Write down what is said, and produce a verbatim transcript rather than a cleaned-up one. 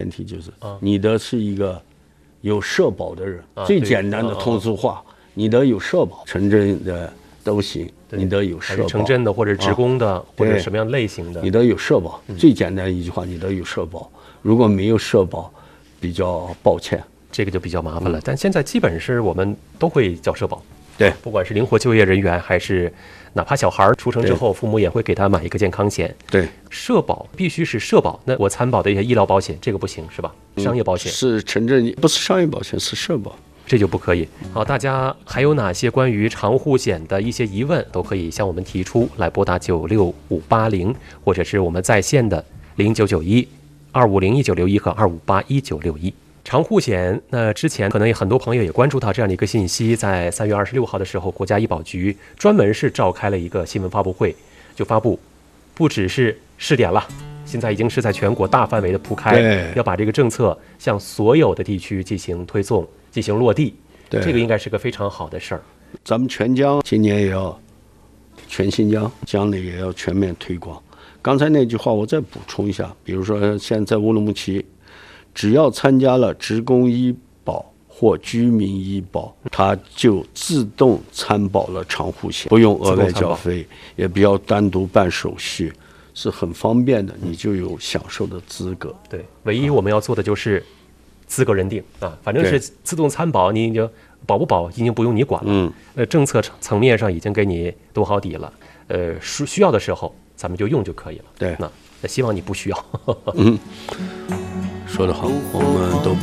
提就是，你的是一个有社保的人， 啊、 最简单的通俗话，你得有社保，城镇的都行，你得有社保， 城镇的或者职工的、啊、或者什么样类型的， 你得有社保。嗯、最简单的一句话，你得有社保。如果没有社保，比较抱歉， 这个就比较麻烦了。嗯、但现在基本是我们都会缴社保。 对， 不管是灵活就业人员，还是哪怕小孩出生之后，父母也会给他买一个健康险。 对， 社保必须是社保，那我参保的一些医疗保险，这个不行是吧？商业保险、 嗯、是城镇，不是商业保险，是社保， 这就不可以。好，大家还有哪些关于长护险的一些疑问，都可以向我们提出，来拨打九六五八零，或者是我们在线的零九九一二五零一九六一和二五八一九六一。长护险，那之前可能有很多朋友也关注到这样的一个信息，在三月二十六号的时候，国家医保局专门是召开了一个新闻发布会，就发布，不只是试点了，现在已经是在全国大范围的铺开，要把这个政策向所有的地区进行推送、进行落地，这个应该是个非常好的事儿。 咱们全疆今年也要，全新疆将来也要全面推广。刚才那句话我再补充一下，比如说现在在乌鲁木齐，只要参加了职工医保或居民医保，它就自动参保了长护险，不用额外缴费，也不要单独办手续，是很方便的，你就有享受的资格。 对，唯一我们要做的就是资格认定啊，反正是自动参保，你就保不保已经不用你管了。嗯，呃，政策层面上已经给你兜好底了，呃，需要的时候咱们就用就可以了。 对， 那那希望你不需要。 嗯，说得好，我们都。